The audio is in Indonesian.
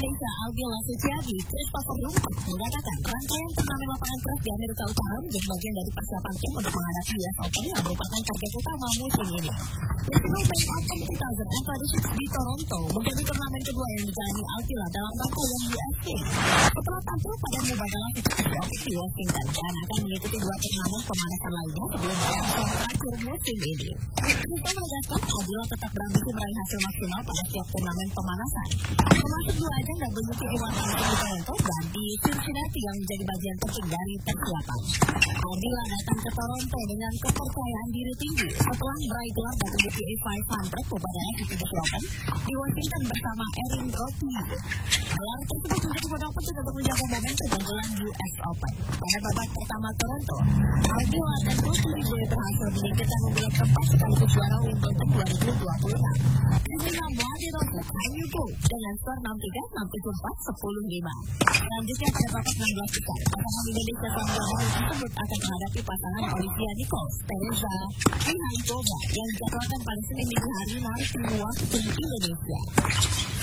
Indonesia Alvila Suciadi Christopher Lumpur mengatakan rangkaian turnamen lapangan keras di Amerika Utara menjadi bagian dari persiapan tim untuk menghadapi US Open yang merupakan target utama musim ini. Festival Bank Open 2026 di Toronto menjadi turnamen kedua yang dijalani Alvila dalam rangkaian UFC. Setelah tampil pada Mubadalah di Washington dan akan mengikuti dua turnamen pemanasan lainnya sebelum berakhir terakhir musim ini. Kita menegaskan Alvila tetap berambisi meraih hasil maksimal pada setiap turnamen pemanasan, termasuk dua ajang WTA 100 di Toronto dan di Cincinnati yang menjadi bagian penting dari persiapan. Alvila datang ke Toronto dengan kepercayaan diri tinggi setelah meraih gelar WTA 500 pada Exhibition Open di Washington bersama Erin Rodney. Gelar tersebut menjadi modal penting untuk menjaga momentum menjelang US Open. Pada babak pertama Toronto, Alvila dan Rodney berhasil menyingkirkan unggulan keempat sekaligus juara Wimbledon 2026. Kristina Mladenovic Hayuko dengan skor 6-3, 6-7, 4, 10-5. Selanjutnya pada babak 16 besar, pasangan Indonesia Sanggawan tersebut akan menghadapi pasangan Olivia Nichols, Teresa Ihankova yang dijadwalkan pada Senin dini hari nanti waktu Indonesia.